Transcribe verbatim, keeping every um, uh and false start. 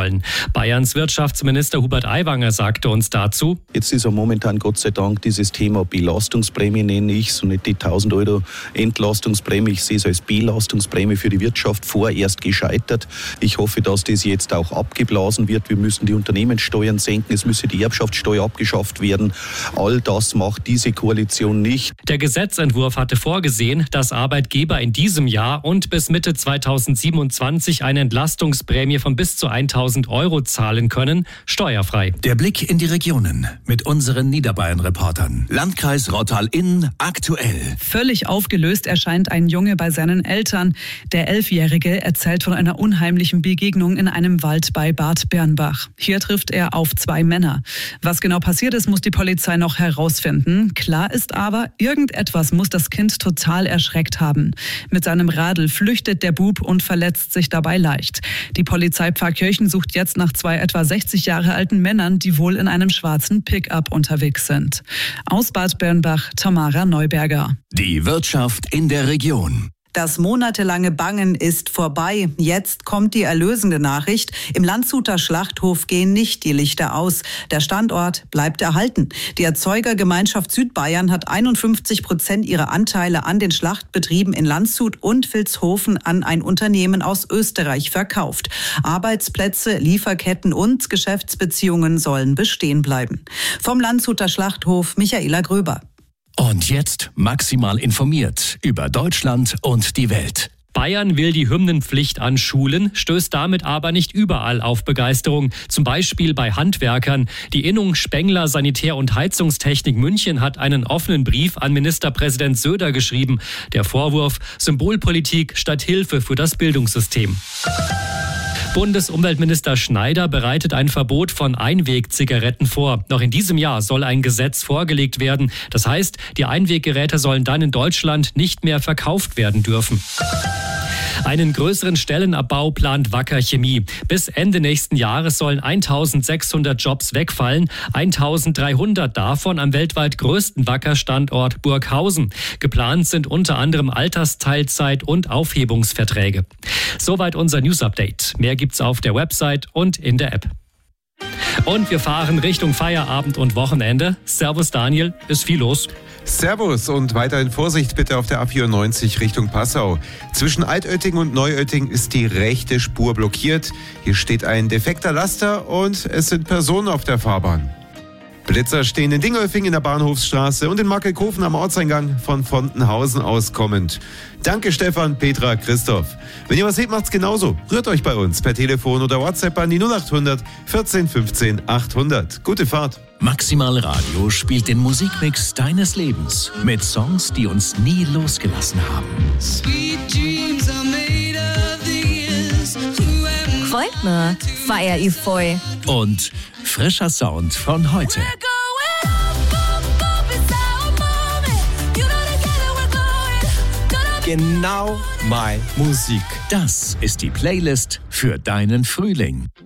sollen. Bayerns Wirtschaftsminister Hubert Aiwanger sagte uns dazu: Jetzt ist ja momentan Gott sei Dank dieses Thema Belastungsprämie, nenne ich es, und nicht die tausend Euro Entlastungsprämie. Ich sehe es als Belastungsprämie für die Wirtschaft vorerst gescheitert. Ich hoffe, dass das jetzt auch abgeblasen wird. Wir müssen die Unternehmenssteuern senken, es müsse die Erbschaftssteuer abgeschafft werden. All das macht diese Koalition nicht. Der Gesetzentwurf hatte vorgesehen, dass Arbeitgeber in diesem Jahr und bis Mitte zweitausendsiebenundzwanzig eine Entlastungsprämie von bis zu tausend Euro zahlen können, steuerfrei. Der Blick in die Regionen mit unseren Niederbayern-Reportern. Landkreis Rottal-Inn aktuell. Völlig aufgelöst erscheint ein Junge bei seinen Eltern. Der Elfjährige erzählt von einer unheimlichen Begegnung in einem Wald bei Bad Bernbach. Hier trifft er auf zwei Männer. Was genau passiert ist, muss die Polizei noch herausfinden. Klar ist aber, irgendetwas muss das Kind total erschreckt haben. Mit seinem Radl flüchtet der Bub und verletzt sich dabei leicht. Die Polizei Pfarrkirchen sucht jetzt nach zwei etwa sechzig Jahre alten Männern, die wohl in einem schwarzen Pickup unterwegs sind. Aus Bad Bernbach, Tamara Neuberger. Die Wirtschaft in der Region. Das monatelange Bangen ist vorbei. Jetzt kommt die erlösende Nachricht. Im Landshuter Schlachthof gehen nicht die Lichter aus. Der Standort bleibt erhalten. Die Erzeugergemeinschaft Südbayern hat einundfünfzig Prozent ihrer Anteile an den Schlachtbetrieben in Landshut und Vilshofen an ein Unternehmen aus Österreich verkauft. Arbeitsplätze, Lieferketten und Geschäftsbeziehungen sollen bestehen bleiben. Vom Landshuter Schlachthof Michaela Gröber. Und jetzt maximal informiert über Deutschland und die Welt. Bayern will die Hymnenpflicht an Schulen, stößt damit aber nicht überall auf Begeisterung. Zum Beispiel bei Handwerkern. Die Innung Spengler Sanitär- und Heizungstechnik München hat einen offenen Brief an Ministerpräsident Söder geschrieben. Der Vorwurf: Symbolpolitik statt Hilfe für das Bildungssystem. Bundesumweltminister Schneider bereitet ein Verbot von Einwegzigaretten vor. Noch in diesem Jahr soll ein Gesetz vorgelegt werden. Das heißt, die Einweggeräte sollen dann in Deutschland nicht mehr verkauft werden dürfen. Einen größeren Stellenabbau plant Wacker Chemie. Bis Ende nächsten Jahres sollen eintausendsechshundert Jobs wegfallen, eintausenddreihundert davon am weltweit größten Wacker-Standort Burghausen. Geplant sind unter anderem Altersteilzeit und Aufhebungsverträge. Soweit unser News-Update. Mehr gibt's auf der Website und in der App. Und wir fahren Richtung Feierabend und Wochenende. Servus Daniel, ist viel los. Servus und weiterhin Vorsicht bitte auf der A vierundneunzig Richtung Passau. Zwischen Altötting und Neuötting ist die rechte Spur blockiert. Hier steht ein defekter Laster und es sind Personen auf der Fahrbahn. Blitzer stehen in Dingolfing in der Bahnhofsstraße und in Markelkofen am Ortseingang von Fontenhausen aus kommend. Danke Stefan, Petra, Christoph. Wenn ihr was seht, macht's genauso. Rührt euch bei uns per Telefon oder WhatsApp an die null achthundert vierzehn fünfzehn achthundert. Gute Fahrt. Maximal Radio spielt den Musikmix deines Lebens mit Songs, die uns nie losgelassen haben. Freut mir, feier ich voll. Und frischer Sound von heute. Genau meine Musik. Das ist die Playlist für deinen Frühling.